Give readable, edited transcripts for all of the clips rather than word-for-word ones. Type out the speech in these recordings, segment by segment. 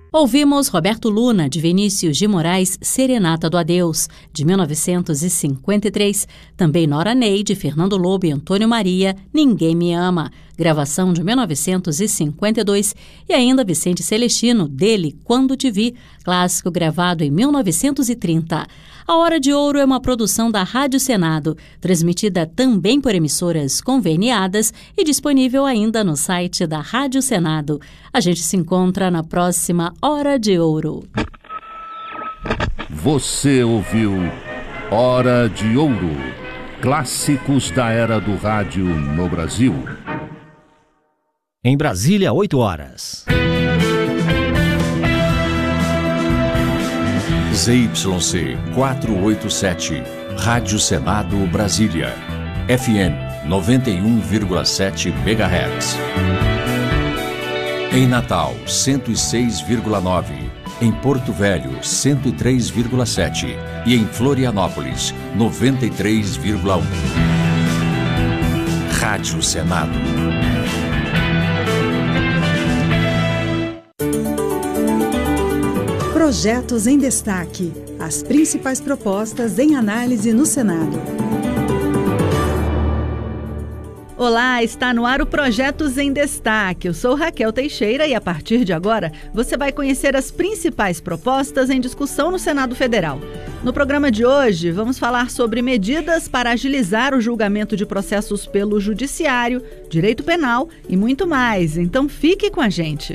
Ouvimos Roberto Luna, de Vinícius de Moraes, Serenata do Adeus, de 1953. Também Nora Ney, de Fernando Lobo e Antônio Maria, Ninguém Me Ama, gravação de 1952. E ainda Vicente Celestino, dele, Quando Te Vi, clássico gravado em 1930. A Hora de Ouro é uma produção da Rádio Senado, transmitida também por emissoras conveniadas e disponível ainda no site da Rádio Senado. A gente se encontra na próxima Hora de Ouro. Você ouviu Hora de Ouro. Clássicos da era do rádio no Brasil. Em Brasília, 8 horas. ZYC 487, Rádio Senado Brasília, FM 91,7 MHz. Em Natal, 106,9. Em Porto Velho, 103,7. E em Florianópolis, 93,1. Rádio Senado. Projetos em Destaque. As principais propostas em análise no Senado. Olá, está no ar o Projetos em Destaque. Eu sou Raquel Teixeira e a partir de agora você vai conhecer as principais propostas em discussão no Senado Federal. No programa de hoje vamos falar sobre medidas para agilizar o julgamento de processos pelo Judiciário, direito penal e muito mais. Então fique com a gente.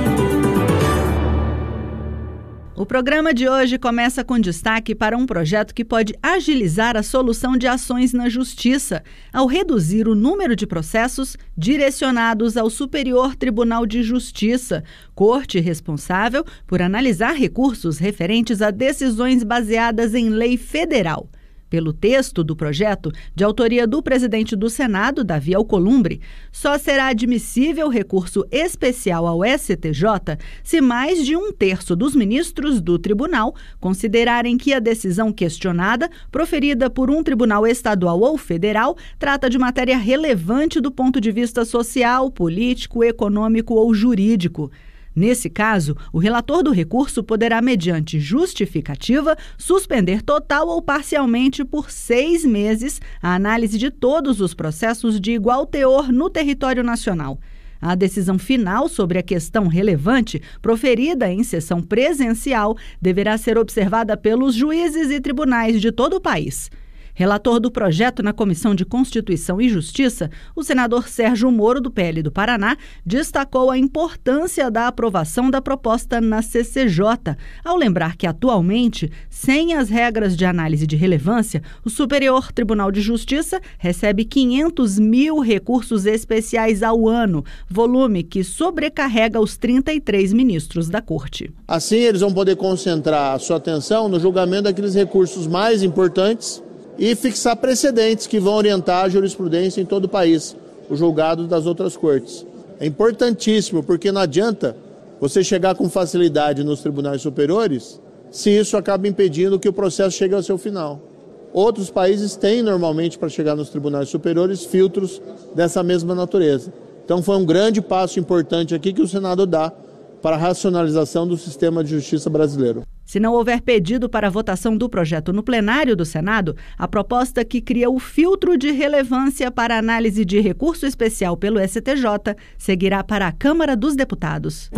O programa de hoje começa com destaque para um projeto que pode agilizar a solução de ações na Justiça, ao reduzir o número de processos direcionados ao Superior Tribunal de Justiça, corte responsável por analisar recursos referentes a decisões baseadas em lei federal. Pelo texto do projeto, de autoria do presidente do Senado, Davi Alcolumbre, só será admissível recurso especial ao STJ se mais de 1/3 dos ministros do tribunal considerarem que a decisão questionada, proferida por um tribunal estadual ou federal, trata de matéria relevante do ponto de vista social, político, econômico ou jurídico. Nesse caso, o relator do recurso poderá, mediante justificativa, suspender total ou parcialmente por 6 meses a análise de todos os processos de igual teor no território nacional. A decisão final sobre a questão relevante, proferida em sessão presencial, deverá ser observada pelos juízes e tribunais de todo o país. Relator do projeto na Comissão de Constituição e Justiça, o senador Sérgio Moro, do PL do Paraná, destacou a importância da aprovação da proposta na CCJ, ao lembrar que, atualmente, sem as regras de análise de relevância, o Superior Tribunal de Justiça recebe 500 mil recursos especiais ao ano, volume que sobrecarrega os 33 ministros da Corte. Assim, eles vão poder concentrar a sua atenção no julgamento daqueles recursos mais importantes e fixar precedentes que vão orientar a jurisprudência em todo o país, os julgados das outras cortes. É importantíssimo, porque não adianta você chegar com facilidade nos tribunais superiores se isso acaba impedindo que o processo chegue ao seu final. Outros países têm normalmente, para chegar nos tribunais superiores, filtros dessa mesma natureza. Então foi um grande passo importante aqui que o Senado dá para a racionalização do sistema de justiça brasileiro. Se não houver pedido para a votação do projeto no plenário do Senado, a proposta que cria o filtro de relevância para análise de recurso especial pelo STJ seguirá para a Câmara dos Deputados.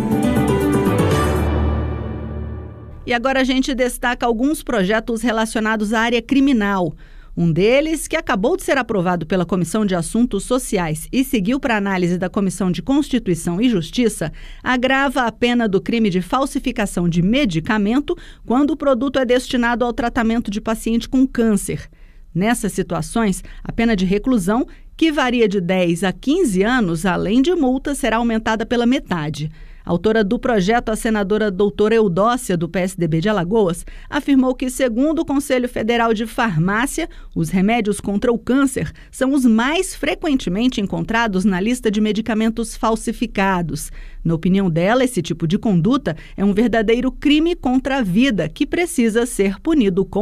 E agora a gente destaca alguns projetos relacionados à área criminal. Um deles, que acabou de ser aprovado pela Comissão de Assuntos Sociais e seguiu para análise da Comissão de Constituição e Justiça, agrava a pena do crime de falsificação de medicamento quando o produto é destinado ao tratamento de paciente com câncer. Nessas situações, a pena de reclusão, que varia de 10 a 15 anos, além de multa, será aumentada pela metade. Autora do projeto, a senadora doutora Eudócia, do PSDB de Alagoas, afirmou que, segundo o Conselho Federal de Farmácia, os remédios contra o câncer são os mais frequentemente encontrados na lista de medicamentos falsificados. Na opinião dela, esse tipo de conduta é um verdadeiro crime contra a vida que precisa ser punido com